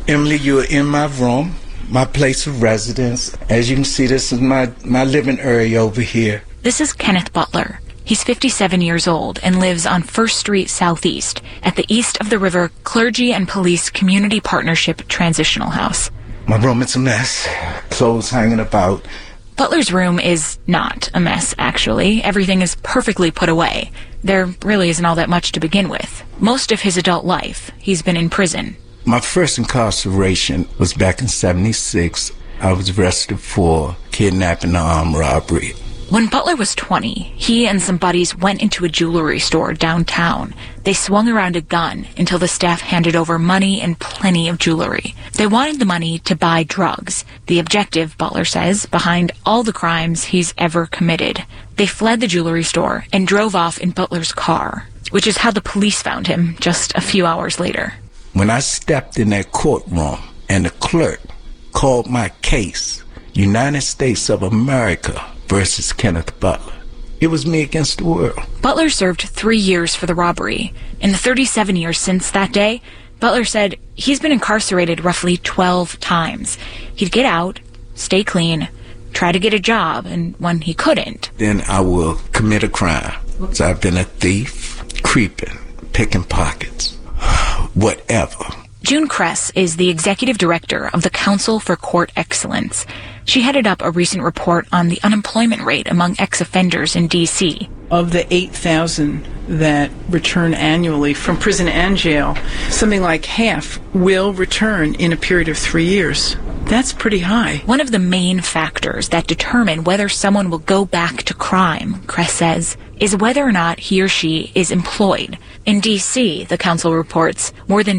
Emily, you're in my room, my place of residence. As you can see, this is my living area over here. This is Kenneth Butler. He's 57 years old and lives on 1st Street Southeast at the East of the River Clergy and Police Community Partnership Transitional House. My room is a mess. Clothes hanging about. Butler's room is not a mess, actually. Everything is perfectly put away. There really isn't all that much to begin with. Most of his adult life, he's been in prison. My first incarceration was back in '76. I was arrested for kidnapping and armed robbery. When Butler was 20, he and some buddies went into a jewelry store downtown. They swung around a gun until the staff handed over money and plenty of jewelry. They wanted the money to buy drugs. The objective, Butler says, behind all the crimes he's ever committed. They fled the jewelry store and drove off in Butler's car, which is how the police found him just a few hours later. When I stepped in that courtroom and the clerk called my case, United States of America versus Kenneth Butler, it was me against the world. Butler served 3 years for the robbery. In the 37 years since that day, Butler said he's been incarcerated roughly 12 times. He'd get out, stay clean, try to get a job, and when he couldn't, then I will commit a crime. So I've been a thief, creeping, picking pockets, whatever. June Kress is the executive director of the Council for Court Excellence. She headed up a recent report on the unemployment rate among ex-offenders in D.C. Of the 8,000 that return annually from prison and jail, something like half will return in a period of 3 years. That's pretty high. One of the main factors that determine whether someone will go back to crime, Kress says, is whether or not he or she is employed. In D.C., the council reports, more than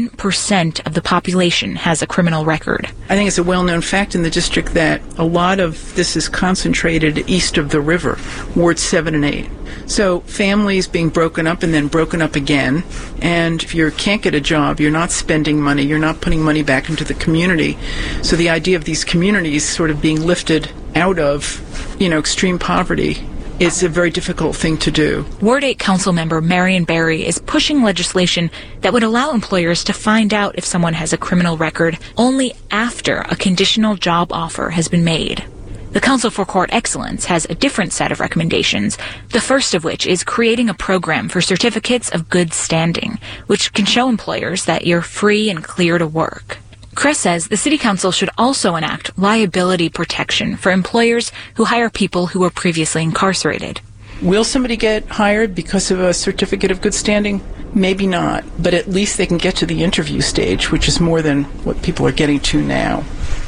10% of the population has a criminal record. I think it's a well-known fact in the district that a lot of this is concentrated east of the river, wards 7 and 8. So families being broken up and then broken up again, and if you can't get a job, you're not spending money, you're not putting money back into the community. So the idea of these communities sort of being lifted out of, extreme poverty is a very difficult thing to do. Ward 8 council member Marion Barry is pushing legislation that would allow employers to find out if someone has a criminal record only after a conditional job offer has been made. The Council for Court Excellence has a different set of recommendations, the first of which is creating a program for certificates of good standing, which can show employers that you're free and clear to work. Kress says the City Council should also enact liability protection for employers who hire people who were previously incarcerated. Will somebody get hired because of a certificate of good standing? Maybe not, but at least they can get to the interview stage, which is more than what people are getting to now.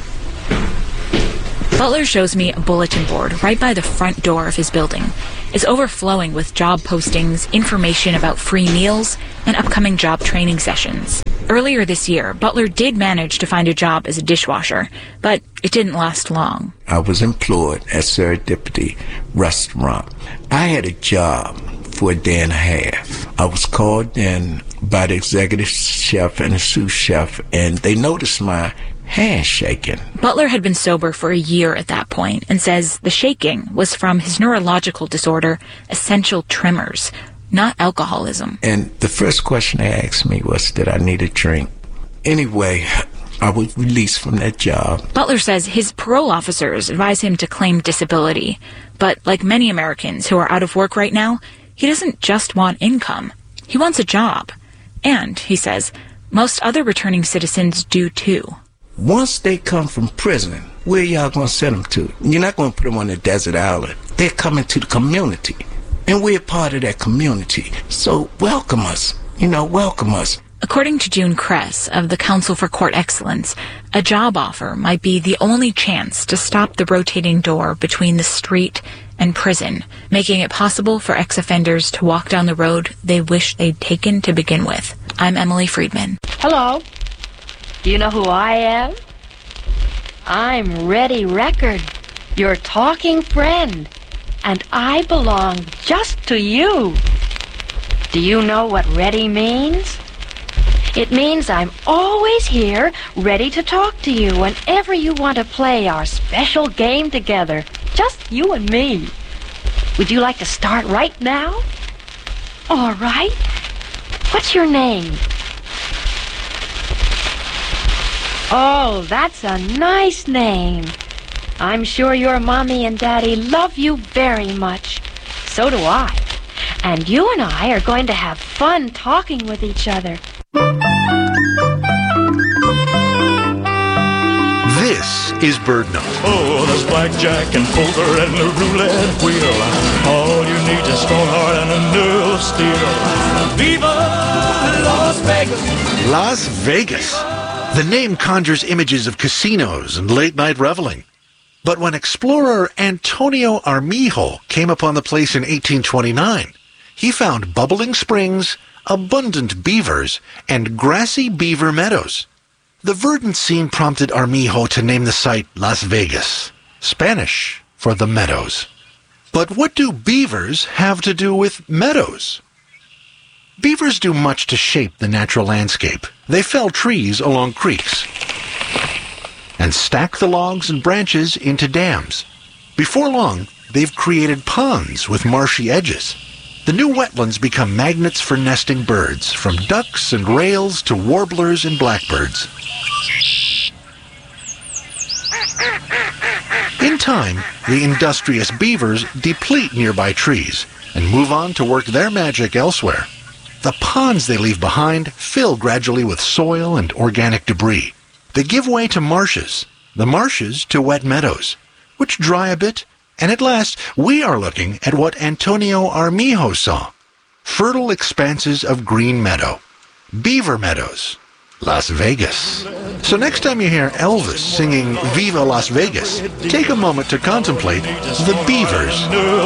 Butler shows me a bulletin board right by the front door of his building. It's overflowing with job postings, information about free meals, and upcoming job training sessions. Earlier this year, Butler did manage to find a job as a dishwasher, but it didn't last long. I was employed at Serendipity Restaurant. I had a job for a day and a half. I was called in by the executive chef and the sous chef, and they noticed my hand shaking. Butler had been sober for a year at that point and says the shaking was from his neurological disorder, essential tremors, not alcoholism. And the first question they asked me was, did I need a drink? Anyway, I was released from that job. Butler says his parole officers advise him to claim disability. But like many Americans who are out of work right now, he doesn't just want income. He wants a job. And, he says, most other returning citizens do too. Once they come from prison, where y'all going to send them to? You're not going to put them on a desert island. They're coming to the community. And we're part of that community. So welcome us. Welcome us. According to June Kress of the Council for Court Excellence, a job offer might be the only chance to stop the rotating door between the street and prison, making it possible for ex-offenders to walk down the road they wish they'd taken to begin with. I'm Emily Friedman. Hello. Do you know who I am? I'm Ready Record, your talking friend, and I belong just to you. Do you know what ready means? It means I'm always here, ready to talk to you whenever you want to play our special game together, just you and me. Would you like to start right now? All right. What's your name? Oh, that's a nice name. I'm sure your mommy and daddy love you very much. So do I. And you and I are going to have fun talking with each other. This is BirdNote. Oh, there's blackjack and poker and the roulette wheel. All you need is a strong heart and a nerve of steel. Viva Las Vegas! Las Vegas. The name conjures images of casinos and late-night reveling. But when explorer Antonio Armijo came upon the place in 1829, he found bubbling springs, abundant beavers, and grassy beaver meadows. The verdant scene prompted Armijo to name the site Las Vegas, Spanish for the meadows. But what do beavers have to do with meadows? Beavers do much to shape the natural landscape. They fell trees along creeks and stack the logs and branches into dams. Before long, they've created ponds with marshy edges. The new wetlands become magnets for nesting birds, from ducks and rails to warblers and blackbirds. In time, the industrious beavers deplete nearby trees and move on to work their magic elsewhere. The ponds they leave behind fill gradually with soil and organic debris. They give way to marshes, the marshes to wet meadows, which dry a bit, and at last we are looking at what Antonio Armijo saw: fertile expanses of green meadow, beaver meadows, Las Vegas. So next time you hear Elvis singing Viva Las Vegas, take a moment to contemplate the beavers.